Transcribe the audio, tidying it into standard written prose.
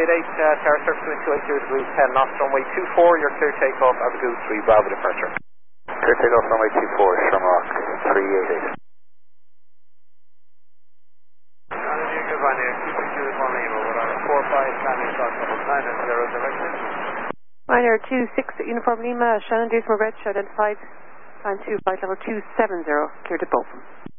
tower surface wind 280 degrees 10 knots, runway 24, you're clear takeoff, Abigail 3, Bravo departure. Clear takeoff, runway 24, Shamrock 388. Ryanair 26 Uniform Lima, Shannon Dewsmore Red, identified, time 2, flight level 270, clear to Bochum.